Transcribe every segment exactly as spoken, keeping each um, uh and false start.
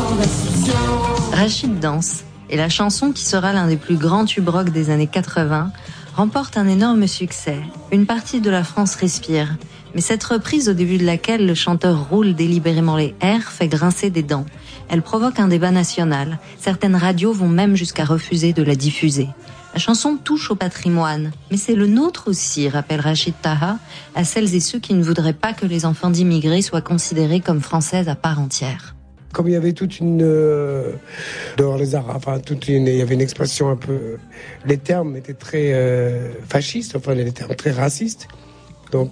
Rachid danse, et la chanson qui sera l'un des plus grands tubes rock des années quatre-vingts remporte un énorme succès. Une partie de la France respire, mais cette reprise au début de laquelle le chanteur roule délibérément les airs fait grincer des dents. Elle provoque un débat national. Certaines radios vont même jusqu'à refuser de la diffuser. La chanson touche au patrimoine, mais c'est le nôtre aussi, rappelle Rachid Taha, à celles et ceux qui ne voudraient pas que les enfants d'immigrés soient considérés comme françaises à part entière. Comme il y avait toute une... Euh, dehors les Arabes, enfin, toute une, il y avait une expression un peu... Les termes étaient très euh, fascistes, enfin les termes très racistes. Donc,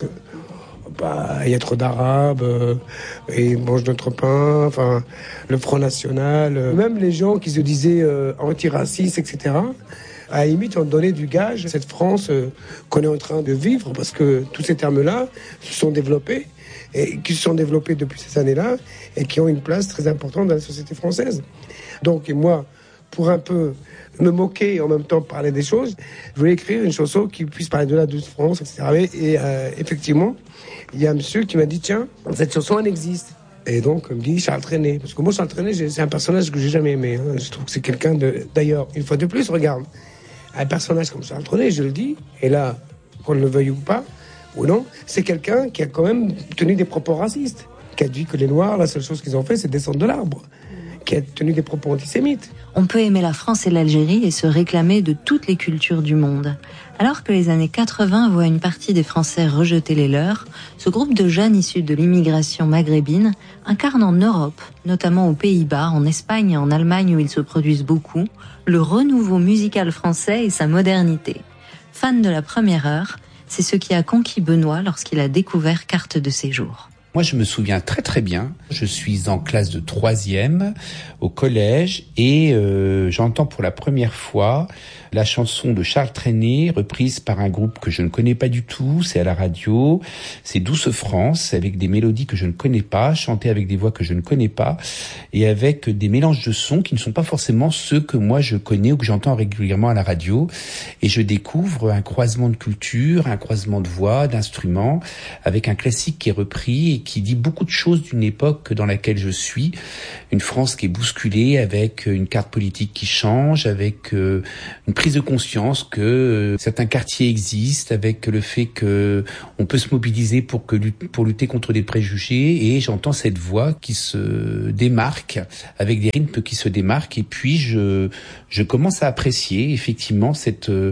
bah, il y a trop d'Arabes, euh, et ils mangent notre pain, enfin, le Front National. Euh, même les gens qui se disaient euh, antiracistes, et cetera, à la limite, on donnait du gage à cette France euh, qu'on est en train de vivre, parce que tous ces termes-là se sont développés, et qui se sont développés depuis ces années-là, et qui ont une place très importante dans la société française. Donc, et moi, pour un peu me moquer et en même temps parler des choses, je voulais écrire une chanson qui puisse parler de la douce France, et cetera. Et euh, effectivement, il y a un monsieur qui m'a dit, tiens, cette chanson, elle existe. Et donc, il me dit Charles Trenet. Parce que moi, Charles Trenet, c'est un personnage que j'ai jamais aimé. Hein. Je trouve que c'est quelqu'un de... D'ailleurs, une fois de plus, regarde, un personnage comme Charles Trenet, je le dis, et là, qu'on le veuille ou pas, ou non, c'est quelqu'un qui a quand même tenu des propos racistes, qui a dit que les Noirs, la seule chose qu'ils ont fait, c'est descendre de l'arbre, qui a tenu des propos antisémites. On peut aimer la France et l'Algérie et se réclamer de toutes les cultures du monde. Alors que les années quatre-vingts voient une partie des Français rejeter les leurs, ce groupe de jeunes issus de l'immigration maghrébine incarne en Europe, notamment aux Pays-Bas, en Espagne et en Allemagne où ils se produisent beaucoup, le renouveau musical français et sa modernité. Fan de la première heure, c'est ce qui a conquis Benoît lorsqu'il a découvert Carte de séjour. Moi, je me souviens très très bien. Je suis en classe de troisième au collège et euh, j'entends pour la première fois la chanson de Charles Trenet reprise par un groupe que je ne connais pas du tout. C'est à la radio. C'est Douce France avec des mélodies que je ne connais pas, chantées avec des voix que je ne connais pas et avec des mélanges de sons qui ne sont pas forcément ceux que moi je connais ou que j'entends régulièrement à la radio. Et je découvre un croisement de culture, un croisement de voix, d'instruments avec un classique qui est repris et qui dit beaucoup de choses d'une époque dans laquelle je suis, une France qui est bousculée avec une carte politique qui change, avec euh, une prise de conscience que euh, certains quartiers existent, avec le fait que on peut se mobiliser pour que pour lutter contre des préjugés, et j'entends cette voix qui se démarque avec des rythmes qui se démarquent, et puis je je commence à apprécier effectivement cette euh,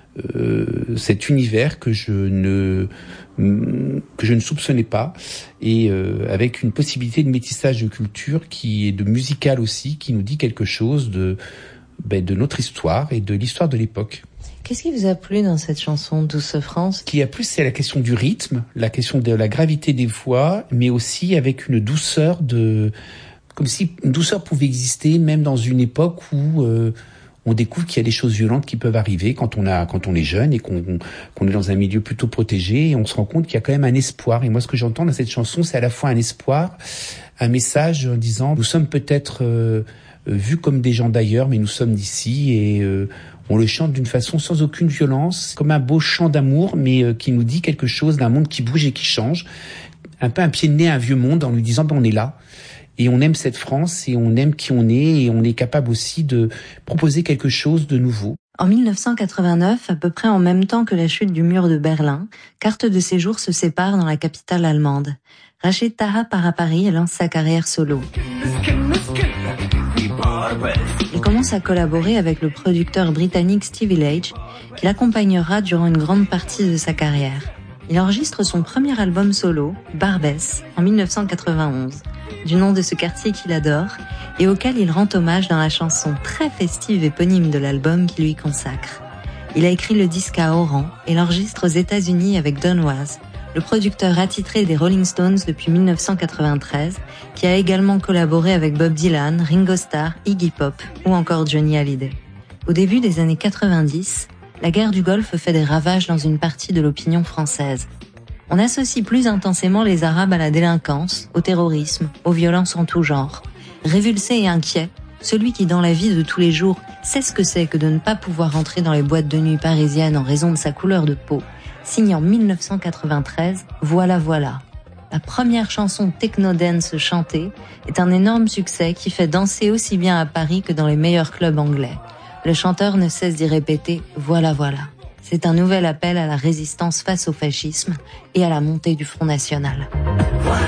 Euh, cet univers que je ne que je ne soupçonnais pas, et euh, avec une possibilité de métissage de culture qui est de musical aussi, qui nous dit quelque chose de ben, de notre histoire et de l'histoire de l'époque. Qu'est-ce qui vous a plu dans cette chanson Douce France ? Ce qui a plu, c'est la question du rythme, la question de la gravité des voix, mais aussi avec une douceur de comme si une douceur pouvait exister même dans une époque où euh, on découvre qu'il y a des choses violentes qui peuvent arriver quand on a, quand on est jeune et qu'on, qu'on est dans un milieu plutôt protégé, et on se rend compte qu'il y a quand même un espoir. Et moi, ce que j'entends dans cette chanson, c'est à la fois un espoir, un message en disant, nous sommes peut-être euh, vus comme des gens d'ailleurs, mais nous sommes d'ici, et euh, on le chante d'une façon sans aucune violence, comme un beau chant d'amour, mais euh, qui nous dit quelque chose d'un monde qui bouge et qui change. Un peu un pied de nez à un vieux monde en lui disant, ben, on est là. Et on aime cette France, et on aime qui on est, et on est capable aussi de proposer quelque chose de nouveau. En dix-neuf cent quatre-vingt-neuf, à peu près en même temps que la chute du mur de Berlin, Carte de séjour se sépare dans la capitale allemande. Rachid Taha part à Paris et lance sa carrière solo. Il commence à collaborer avec le producteur britannique Stevie Lage, qui l'accompagnera durant une grande partie de sa carrière. Il enregistre son premier album solo, Barbès, en dix-neuf cent quatre-vingt-onze, du nom de ce quartier qu'il adore et auquel il rend hommage dans la chanson très festive éponyme de l'album qu'il lui consacre. Il a écrit le disque à Oran et l'enregistre aux États-Unis avec Don Was, le producteur attitré des Rolling Stones depuis dix-neuf cent quatre-vingt-treize, qui a également collaboré avec Bob Dylan, Ringo Starr, Iggy Pop ou encore Johnny Hallyday. Au début des années quatre-vingt-dix, la guerre du Golfe fait des ravages dans une partie de l'opinion française. On associe plus intensément les Arabes à la délinquance, au terrorisme, aux violences en tout genre. Révulsé et inquiet, celui qui dans la vie de tous les jours sait ce que c'est que de ne pas pouvoir entrer dans les boîtes de nuit parisiennes en raison de sa couleur de peau, signe en dix-neuf cent quatre-vingt-treize « Voilà, voilà ». La première chanson techno-dance chantée est un énorme succès qui fait danser aussi bien à Paris que dans les meilleurs clubs anglais. Le chanteur ne cesse d'y répéter « Voilà, voilà ». C'est un nouvel appel à la résistance face au fascisme et à la montée du Front National.